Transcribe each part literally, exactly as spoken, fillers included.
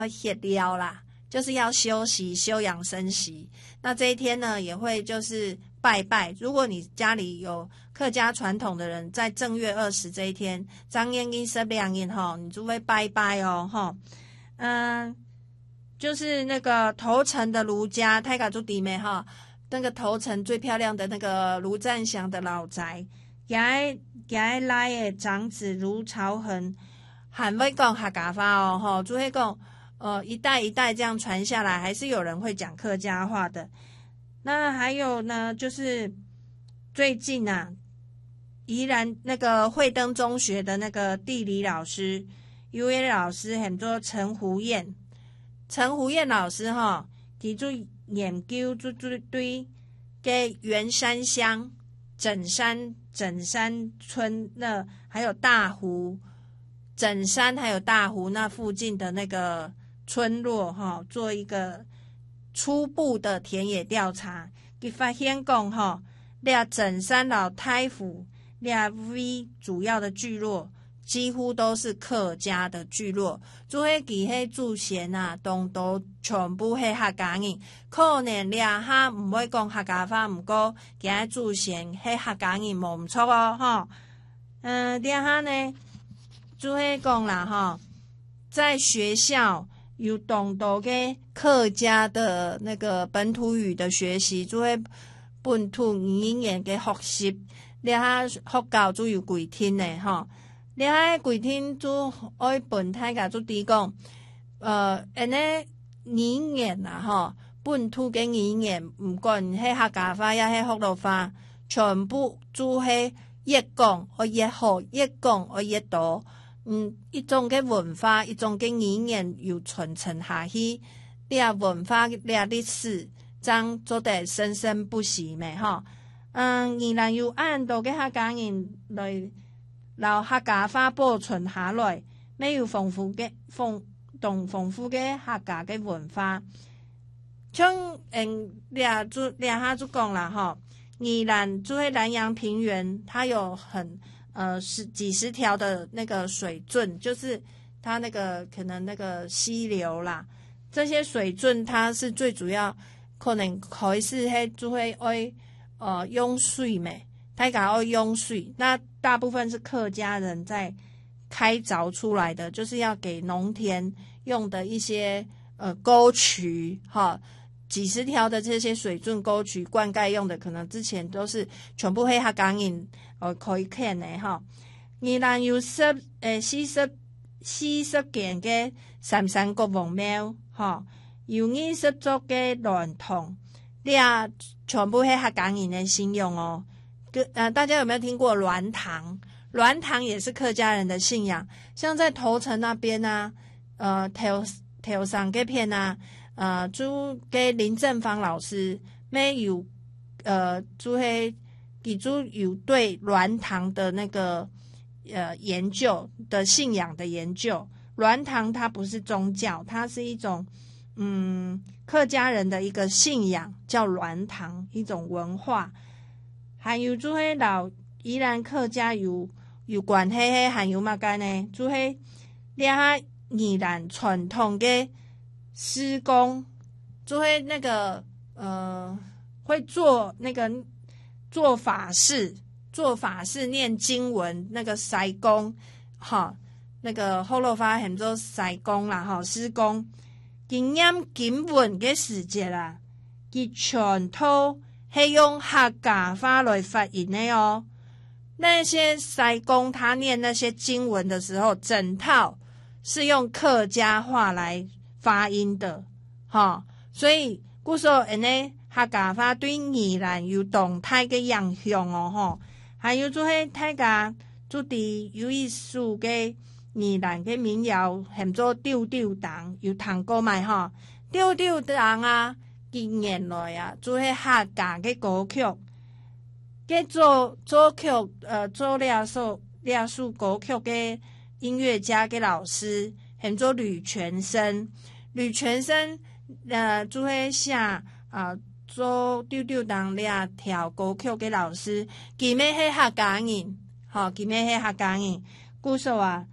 歇料啦，就是要休息休养生息。那这一天呢，也会就是拜拜。如果你家里有客家传统的人，在正月二十这一天，张烟跟十两烟哈，你就会拜拜哦哈。嗯，就是那个头城的卢家，太嘎住弟妹哈，那个头城最漂亮的那个卢占祥的老宅，家家来的长子卢朝恒，还会讲客家话哦哈，就会讲。呃，一代一代这样传下来，还是有人会讲客家话的。那还有呢，就是最近啊，宜兰那个惠登中学的那个地理老师 U A 老师，很多陈胡燕，陈胡燕老师哈，提出研究就就对给圆山乡、整山整山村那还有大湖、整山还有大湖那附近的那个。村落哈，做一个初步的田野调查，佢发现讲哈，俩整山老太府俩 V 主要的聚落几乎都是客家的聚落，做迄其迄祖先啊，东都全部係客家人，可能俩哈唔會講客家話，唔過其迄祖先係客家人冇唔錯哦，哈，嗯，俩哈呢，做迄講啦哈，在學校。有懂多嘅客家的那个本土语的学习，就会本土语言嘅学习，你下学校就有几天呢？哈，你下几天就爱本大家就提供，呃，安尼语言啊，哈，本土嘅语言，唔管係客家話，也係福佬話，全部就係越講我越好，越講我越多。嗯，一種嘅文化，一種嘅語言又傳承下去，你啊文化，你啊歷史，將做得生生不息咩？吼，嗯，依然有按到嘅客家人來，留客家話保存下來，咩有豐富嘅豐同豐富嘅客家嘅文化。像嗯，你啊就你啊下就講啦，吼，依然就喺南洋平原，它有很。呃，十幾十條的那個水圳，就是它那個可能那個溪流啦，這些水圳它是最主要，可能可以是喺就會愛呃用水咩，它講要用水，那大部分是客家人在開鑿出來的，就是要給農田用的一些呃溝渠哈。幾十條的這些水圳溝渠灌溉用的，可能之前都是全部係客家人呃可以看的哈。而然有十誒四十四十件嘅三山國王廟哈，有二十座嘅鸞堂，你啊全部係客家人的信用哦。呃，大家有沒有聽過鸞堂？鸞堂也是客家人的信仰，像在頭城那邊啊，呃頭頭上這片啊。呃，就給林正芳老師沒有呃，就係給就有對鸞堂的那個呃研究的信仰的研究。鸞堂它不是宗教，它是一種嗯客家人的一個信仰，叫鸞堂，一種文化。還有就係老宜蘭客家有有關係，還有乜嘢呢？就係倆宜蘭傳統嘅。師公就會那個呃，會做那個做法事，做法事念經文，那個師公，哈，那個福佬話很多師公啦，哈，師公，佢念經文嘅時節啦，佢全套係用客家話來發音的哦。那些師公他念那些經文的時候，整套是用客家話來發音的，哈，所以故說人呢客家話對宜蘭有動態嘅影響哦，哈，還有就係大家就啲有意思嘅宜蘭嘅民謠，很多丟丟當有聽過咪哈？丟丟當啊，近年來啊，就係客家嘅歌曲，嘅做作曲，呃，做了首了首歌曲嘅音樂家嘅老師。很多呂全生，呂全生，呃，就會寫啊，做丟丟當倆跳歌曲嘅老師，佢咪係客家人，吼，佢咪係客家人。故說啊，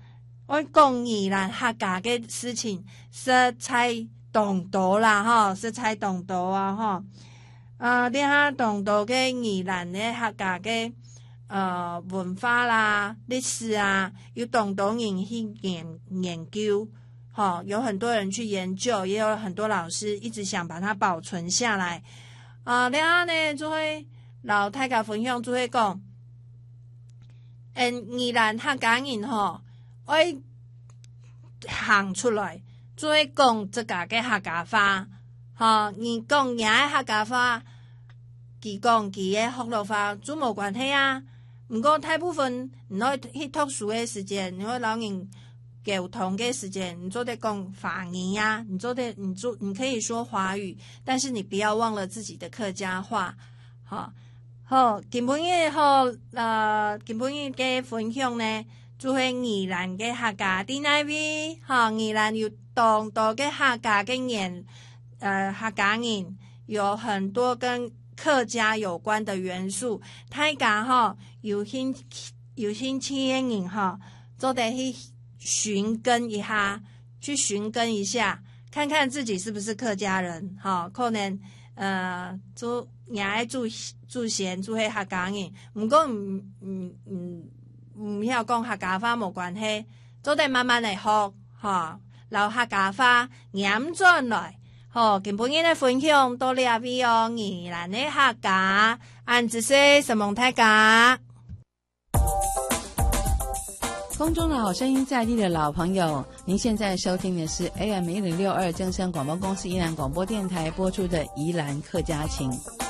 我讲宜兰客家嘅事情，色彩浓多啦，吼，色彩浓多啊，吼。啊，你哈浓多嘅宜兰嘅客家嘅呃文化啦、历史啊，有浓多人去研研究，吼，有很多人去研究，也有很多老师一直想把它保存下来。啊，你哈呢，就会老大家分享，就会讲，因宜兰客家人吼。我行出来，做讲这家嘅客家话，吼，你讲伢嘅客家话，佢讲佢嘅福佬话，都冇關係啊。唔過大部分你可以去讀書嘅時間，你可以老人溝通嘅時間，你做得講華語呀，你做得你做你可以說華語，但是你不要忘了自己的客家話，好，好，今晡日好，呃，今晡日嘅分享呢。就係宜蘭嘅客家啲那邊，哈！宜蘭有當多嘅客家嘅人，呃，客家人有很多跟客家有關的元素。大家哈有興有興趣嘅人哈，就得去尋根一下，去尋根一下，看看自己是不是客家人，哈！可能呃，做也愛做做閒做係客家人，唔過唔唔唔。唔曉講客家話冇關係，都得慢慢嚟學，嚇，留客家話嚴轉來，好，今晡日嘅分享到呢位哦，宜蘭嘅客家，俺只是什麼大家？ 空中的好聲音在地的老朋友，您現在收聽的是 A M 一零六二正聲廣播公司宜蘭廣播電臺播出的宜蘭客家情。